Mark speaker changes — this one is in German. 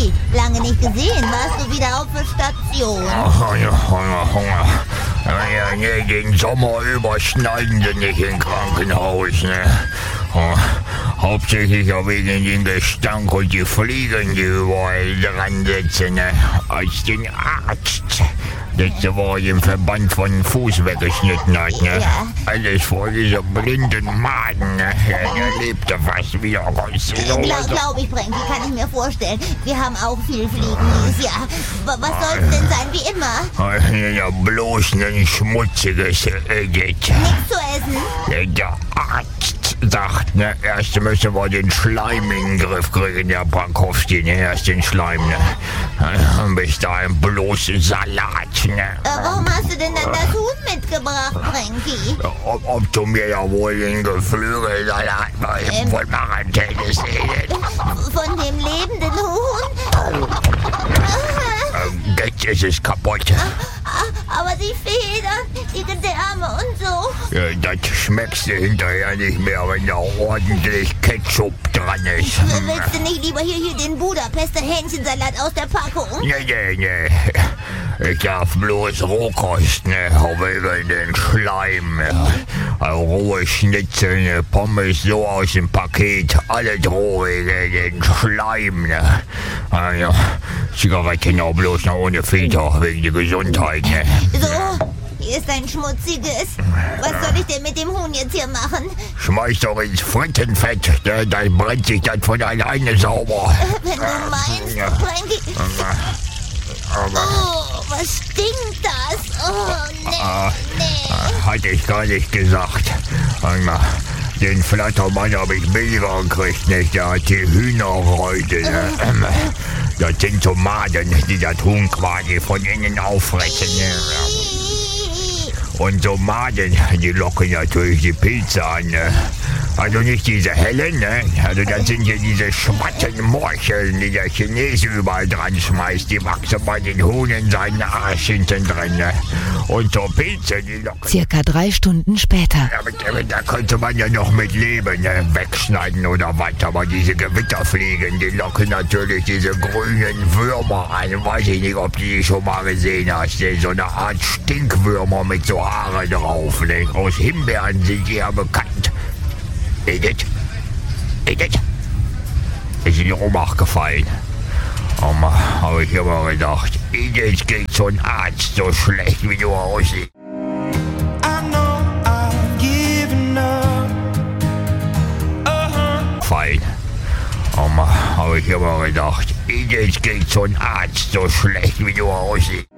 Speaker 1: Frankie, lange nicht gesehen. Warst du wieder auf der Station?
Speaker 2: Hunger. Ja, nee, den Sommer über schneiden sie nicht im Krankenhaus, ne? Hauptsächlich ja wegen dem Gestank und die Fliegen, die überall dran sitzen, ne? Als den Arzt letzte Woche den Verband von den Fuß weggeschnitten hat, ne?
Speaker 1: Ja.
Speaker 2: Alles vor diesem blinden Maden, ne? Ja, der lebte fast wieder raus.
Speaker 1: Glaube ich, Frankie, kann ich mir vorstellen. Wir haben auch viel Fliegen dieses Jahr. Was soll's denn sein, wie immer?
Speaker 2: Ja, bloß ein schmutziges Edit.
Speaker 1: Nichts zu essen?
Speaker 2: Der Arzt sagt, ne, erst müssen wir den Schleim in den Griff kriegen, der Pakowski, ne, erst den Schleim, ne. Bis dahin bloß Salat, ne.
Speaker 1: Warum hast du denn dann das Huhn mitgebracht, Frankie?
Speaker 2: Ob du mir ja wohl den Geflügelsalat von Marantellis redet.
Speaker 1: Von dem lebenden Huhn?
Speaker 2: Jetzt ist es kaputt.
Speaker 1: Aber die Federn, die Gedärme und so.
Speaker 2: Ja, das schmeckst du hinterher nicht mehr, wenn da ordentlich Ketchup dran ist.
Speaker 1: Willst du nicht lieber hier den Budapester Hähnchensalat aus der Packung?
Speaker 2: Nee. Ich darf bloß Rohkost, ne, wegen den Schleim. Rohe Schnitzel, ne, Pommes so aus dem Paket, alles roh wegen den Schleim, ne. Ja, Zigaretten auch bloß noch ohne Filter, wegen der Gesundheit, ne.
Speaker 1: So, hier ist ein schmutziges. Was soll ich denn mit dem Huhn jetzt hier machen?
Speaker 2: Schmeiß doch ins Frittenfett, ne, dann brennt sich das von alleine sauber.
Speaker 1: Wenn du meinst, Frankie. Oh, was stinkt das? Oh, nee.
Speaker 2: Hatte ich gar nicht gesagt. Den Flattermann habe ich billiger gekriegt, nicht? Der hat die Hühnerhäute. Ne? Das sind so Maden, die das Huhn quasi von innen auffressen. Ne? Und so Maden, die locken natürlich die Pilze an. Ne? Also nicht diese hellen, ne? Also das sind ja diese schwarzen Morcheln, die der Chinese überall dran schmeißt. Die wachsen bei den Huhn in seinen Arsch hinten drin, ne? Und so Pilze, die locken...
Speaker 3: Circa 3 Stunden später.
Speaker 2: Da könnte man ja noch mit leben, ne? Wegschneiden oder was. Aber diese Gewitterfliegen, die locken natürlich diese grünen Würmer an. Weiß ich nicht, ob du die schon mal gesehen hast. Ne? So eine Art Stinkwürmer mit so Haare drauf. Ne? Aus Himbeeren sind die ja bekannt. Edith? Ist in die Ohnmacht gefallen. Habe ich immer gedacht, Edith geht so ein Arzt so schlecht, wie du aussiehst. Fein. Habe ich immer gedacht, Edith geht so ein Arzt so schlecht, wie du aussiehst.